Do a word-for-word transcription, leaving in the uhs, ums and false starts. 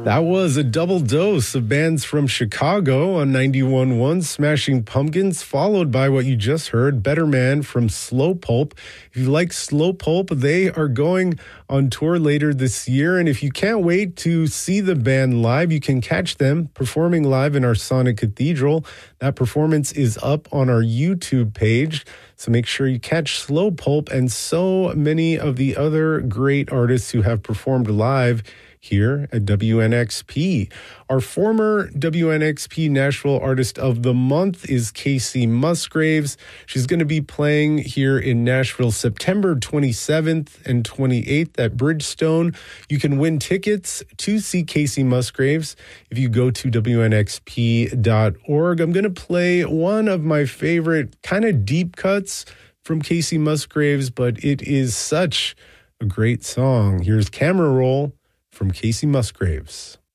That was a double dose of bands from Chicago on ninety-one point one, Smashing Pumpkins, followed by what you just heard, Better Man from Slow Pulp. If you like Slow Pulp, they are going on tour later this year, and if you can't wait to see the band live, you can catch them performing live in our Sonic Cathedral. That performance is up on our YouTube page, so make sure you catch Slow Pulp and so many of the other great artists who have performed live here at W N X P. Our former W N X P Nashville Artist of the Month is Kacey Musgraves. She's going to be playing here in Nashville September twenty-seventh and twenty-eighth at Bridgestone. You can win tickets to see Kacey Musgraves if you go to W N X P dot org. I'm going to play one of my favorite kind of deep cuts from Kacey Musgraves, but it is such a great song. Here's Camera Roll from Kacey Musgraves.